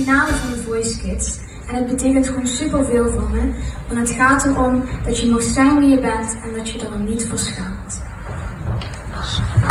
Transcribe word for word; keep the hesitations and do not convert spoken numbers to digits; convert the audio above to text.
finale van de Voice Kids. En het betekent gewoon superveel voor me. Want het gaat erom dat je mag zijn wie je bent en dat je er niet voor schaamt.